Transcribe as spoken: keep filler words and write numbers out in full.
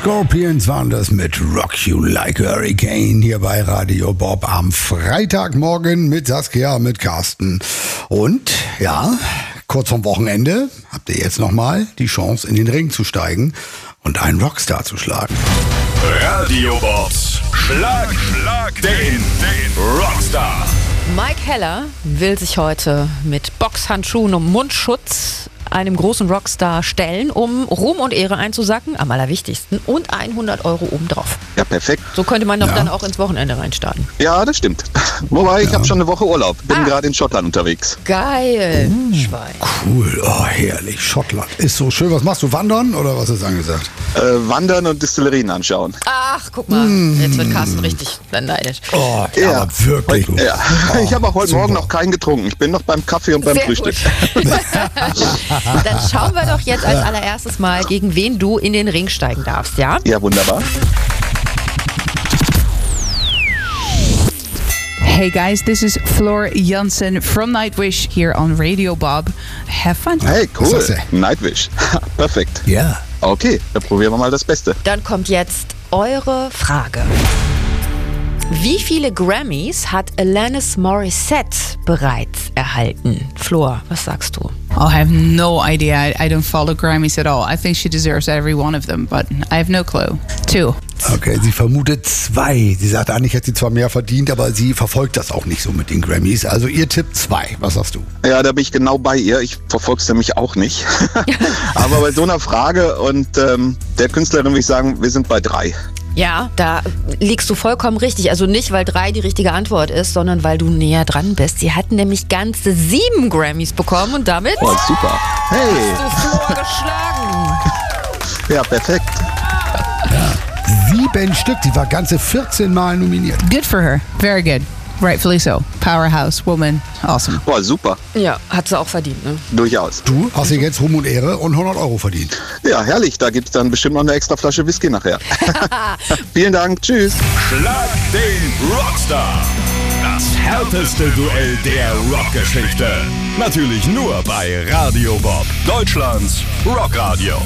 Scorpions waren das mit Rock You Like a Hurricane hier bei Radio Bob am Freitagmorgen mit Saskia, mit Carsten. Und ja, kurz vorm Wochenende habt ihr jetzt nochmal die Chance, in den Ring zu steigen und einen Rockstar zu schlagen. Radio Bobs Schlag, Schlag den, den Rockstar. Mike Heller will sich heute mit Boxhandschuhen und Mundschutz einem großen Rockstar stellen, um Ruhm und Ehre einzusacken, am allerwichtigsten, und hundert Euro obendrauf. Ja, perfekt. So könnte man doch Ja. dann auch ins Wochenende reinstarten. Ja, das stimmt. Wobei, ich Ja. habe schon eine Woche Urlaub. Bin Ah. gerade in Schottland unterwegs. Geil, Schwein. Cool, oh herrlich, Schottland ist so schön. Was machst du, wandern oder was ist angesagt? Äh, wandern und Distillerien anschauen. Ach, guck mal, jetzt wird Carsten richtig neidisch. Oh, Ja. aber wirklich gut. Ja. Oh, ich habe auch heute super. Morgen noch keinen getrunken. Ich bin noch beim Kaffee und beim Sehr Frühstück. gut. Dann schauen wir doch jetzt als allererstes mal, gegen wen du in den Ring steigen darfst, ja? Ja, wunderbar. Hey guys, this is Floor Jansen from Nightwish here on Radio Bob. Have fun. Hey, Was cool. ist das Nightwish. Perfekt. Ja. Okay, dann probieren wir mal das Beste. Dann kommt jetzt eure Frage. Wie viele Grammys hat Alanis Morissette bereits erhalten? Flor, was sagst du? I have no idea. I, I don't follow Grammys at all. I think she deserves every one of them, but I have no clue. Two. Okay, sie vermutet zwei. Sie sagt, eigentlich hätte sie zwar mehr verdient, aber sie verfolgt das auch nicht so mit den Grammys. Also ihr Tipp zwei. Was sagst du? Ja, da bin ich genau bei ihr. Ich verfolge es nämlich auch nicht. Aber bei so einer Frage und ähm, der Künstlerin würde ich sagen, wir sind bei drei. Ja, da liegst du vollkommen richtig. Also nicht, weil drei die richtige Antwort ist, sondern weil du näher dran bist. Sie hatten nämlich ganze sieben Grammys bekommen und damit Oh, super. Hey, hast du Flor geschlagen. ja, perfekt. Sieben Stück. Sie war ganze vierzehn Mal nominiert. Good for her. Very good. Rightfully so. Powerhouse, woman. Awesome. Boah, super. Ja, hat sie auch verdient, ne? Durchaus. Du hast hier jetzt Ruhm und Ehre und hundert Euro verdient. Ja, herrlich. Da gibt es dann bestimmt noch eine extra Flasche Whisky nachher. Vielen Dank. Tschüss. Schlag den Rockstar. Das härteste Duell der Rockgeschichte. Natürlich nur bei Radio Bob, Deutschlands Rockradio.